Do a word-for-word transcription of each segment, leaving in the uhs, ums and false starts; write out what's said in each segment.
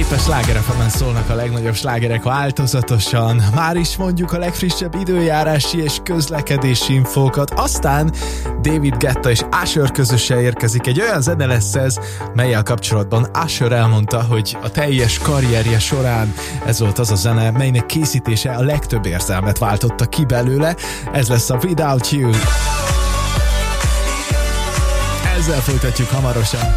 Itt a Sláger ef emen szólnak a legnagyobb slágerek változatosan. Már is mondjuk a legfrissebb időjárási és közlekedési infókat. Aztán David Guetta és Usher közösen érkezik. Egy olyan zene lesz ez, mellyel kapcsolatban Usher elmondta, hogy a teljes karrierje során ez volt az a zene, melynek készítése a legtöbb érzelmet váltotta ki belőle. Ez lesz a Without You. Ezzel folytatjuk hamarosan.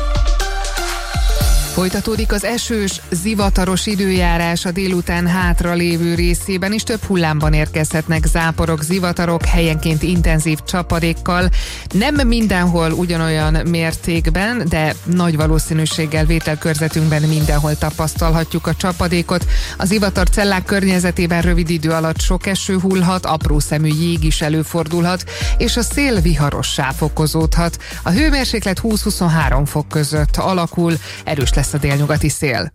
Folytatódik az esős, zivataros időjárás a délután hátra lévő részében is. Több hullámban érkezhetnek záporok, zivatarok, helyenként intenzív csapadékkal. Nem mindenhol ugyanolyan mértékben, de nagy valószínűséggel vételkörzetünkben mindenhol tapasztalhatjuk a csapadékot. Az zivatar cellák környezetében rövid idő alatt sok eső hullhat, apró szemű jég is előfordulhat, és a szél viharossá fokozódhat. A hőmérséklet húsz-huszonhárom fok között alakul, erős lesz a délnyugati szél.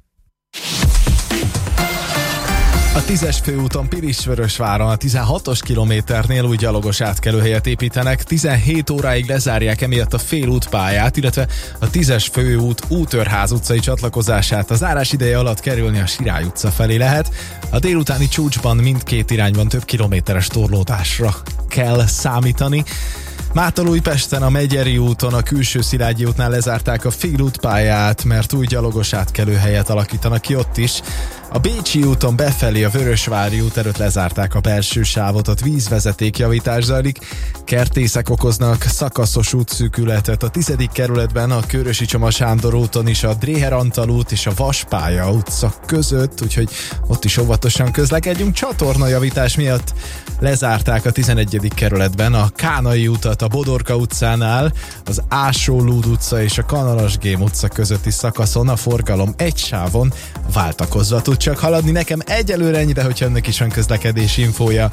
A tízes főúton Pilisvörösváron a tizenhatos kilométernél új gyalogos átkelőhelyet építenek, tizenhét óráig lezárják emiatt a félútpályát, illetve a tízes főút Útörház utcai csatlakozását a zárás ideje alatt kerülni a Sirály utca felé lehet. A délutáni csúcsban mindkét irányban több kilométeres torlódásra kell számítani. Mátalújpesten a Megyeri úton a külső Szilágyi útnál lezárták a félútpályát, mert új gyalogos átkelőhelyet alakítanak ki ott is. A Bécsi úton befelé a Vörösvári út előtt lezárták a belső sávot, ott vízvezetékjavítás zajlik. Kertészek okoznak szakaszos útszűkületet a tizedik kerületben, a Körösi Csoma Sándor úton is, a Dréher Antal út és a Vaspálya utca között, úgyhogy ott is óvatosan közlekedjünk. Csatornajavítás miatt lezárták a tizenegyedik kerületben a Kánai utat a Bodorka utcánál, az Ásó-Lúd utca és a Kanalasgém utca közötti szakaszon a forgalom egy sávon váltakozva tud csak haladni. Nekem egyelőre ennyi, de hogyha önnek is van közlekedési infója,